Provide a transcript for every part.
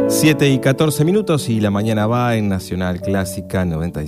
7:14 y la mañana va en Nacional Clásica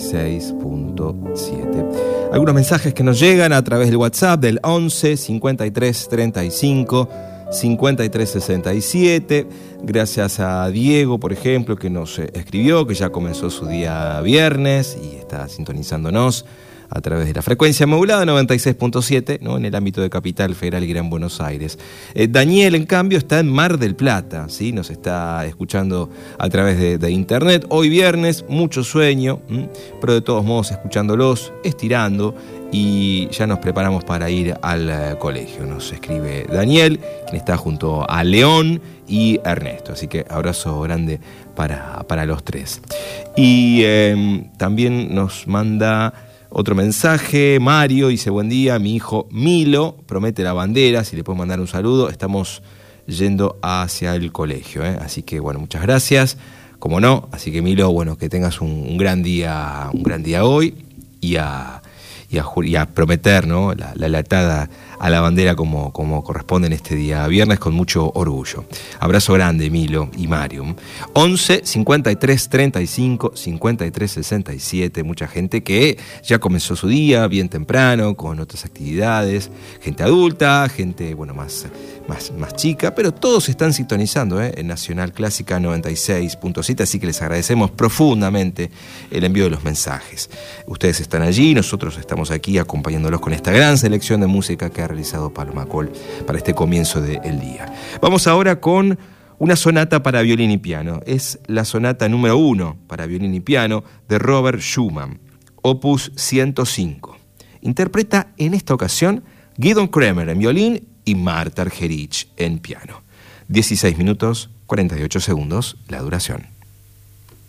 96.7. Algunos mensajes que nos llegan a través del WhatsApp del 11 53 35 53 67. Gracias a Diego, por ejemplo, que nos escribió que ya comenzó su día viernes y está sintonizándonos a través de la frecuencia modulada 96.7, ¿no? En el ámbito de Capital Federal y Gran Buenos Aires. Daniel, en cambio, está en Mar del Plata, ¿sí? Nos está escuchando a través de internet. Hoy viernes, mucho sueño, pero de todos modos escuchándolos, estirando, y ya nos preparamos para ir al colegio. Nos escribe Daniel, quien está junto a León y Ernesto. Así que abrazo grande para los tres. Y también nos manda otro mensaje, Mario dice: buen día, mi hijo Milo promete la bandera, si le puedo mandar un saludo, estamos yendo hacia el colegio, así que bueno, muchas gracias, como no, así que Milo, bueno, que tengas un gran día hoy y a prometer, ¿no? la latada a la bandera como corresponde en este día viernes, con mucho orgullo. Abrazo grande, Milo y Mario. 11 53 35 53 67. Mucha gente que ya comenzó su día bien temprano, con otras actividades, gente adulta, gente, bueno, más chica, pero todos están sintonizando en Nacional Clásica 96.7, así que les agradecemos profundamente el envío de los mensajes. Ustedes están allí, nosotros estamos aquí acompañándolos con esta gran selección de música que ha realizado Paloma Col para este comienzo del día. Vamos ahora con una sonata para violín y piano. Es la sonata número 1 para violín y piano de Robert Schumann, opus 105. Interpreta en esta ocasión Gidon Kremer en violín y Marta Argerich en piano. 16 minutos, 48 segundos la duración.